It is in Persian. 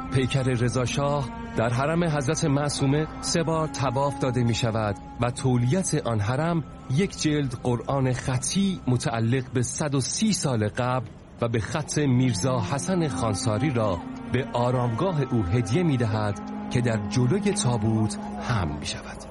پیکر رضا شاه در حرم حضرت معصومه 3 بار طواف داده می شود و تولیت آن حرم 1 جلد قرآن خطی متعلق به 130 سال قبل و به خط میرزا حسن خانساری را به آرامگاه او هدیه می دهد که در جلوی تابوت حمل می شود.